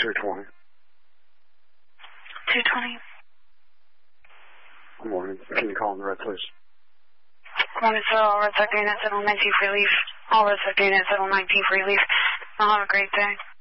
220. 220. Good morning. Can you call on the red, please? Good morning, sir. All red sector units, 719 for relief. All red sector units, 719 for relief. I'll have a great day.